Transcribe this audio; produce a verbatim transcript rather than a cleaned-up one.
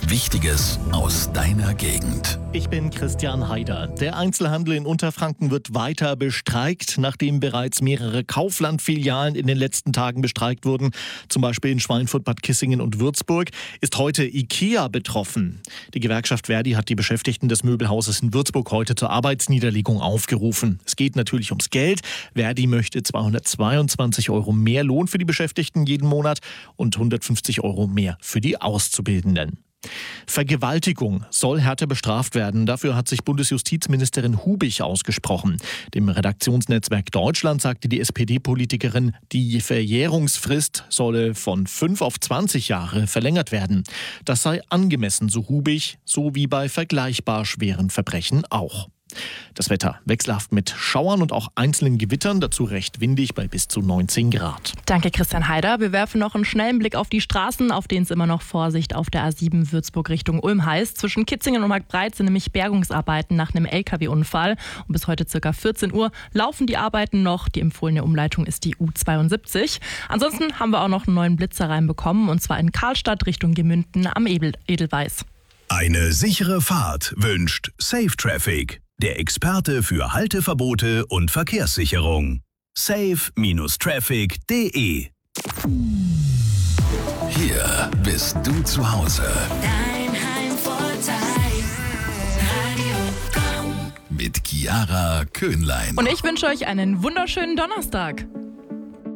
Wichtiges aus deiner Gegend. Ich bin Christian Haider. Der Einzelhandel in Unterfranken wird weiter bestreikt, nachdem bereits mehrere Kaufland-Filialen in den letzten Tagen bestreikt wurden. Zum Beispiel in Schweinfurt, Bad Kissingen und Würzburg ist heute IKEA betroffen. Die Gewerkschaft Verdi hat die Beschäftigten des Möbelhauses in Würzburg heute zur Arbeitsniederlegung aufgerufen. Es geht natürlich ums Geld. Verdi möchte zweihundertzweiundzwanzig Euro mehr Lohn für die Beschäftigten jeden Monat und hundertfünfzig Euro mehr für die Auszubildenden. Vergewaltigung soll härter bestraft werden. Dafür hat sich Bundesjustizministerin Hubich ausgesprochen. Dem Redaktionsnetzwerk Deutschland sagte die S P D-Politikerin, die Verjährungsfrist solle von fünf auf zwanzig Jahre verlängert werden. Das sei angemessen, so Hubich, so wie bei vergleichbar schweren Verbrechen auch. Das Wetter wechselhaft mit Schauern und auch einzelnen Gewittern, dazu recht windig bei bis zu neunzehn Grad. Danke Christian Haider. Wir werfen noch einen schnellen Blick auf die Straßen, auf denen es immer noch Vorsicht auf der A sieben Würzburg Richtung Ulm heißt. Zwischen Kitzingen und Marktbreit sind nämlich Bergungsarbeiten nach einem L K W-Unfall. Und bis heute ca. vierzehn Uhr laufen die Arbeiten noch. Die empfohlene Umleitung ist die U zweiundsiebzig. Ansonsten haben wir auch noch einen neuen Blitzer reinbekommen, und zwar in Karlstadt Richtung Gemünden am Edel- Edelweiß. Eine sichere Fahrt wünscht Safe Traffic, der Experte für Halteverbote und Verkehrssicherung. safe Traffic punkt de. Hier bist du zu Hause. Dein Heimvorteil. Radio Komm. Mit Chiara Köhnlein. Und ich wünsche euch einen wunderschönen Donnerstag.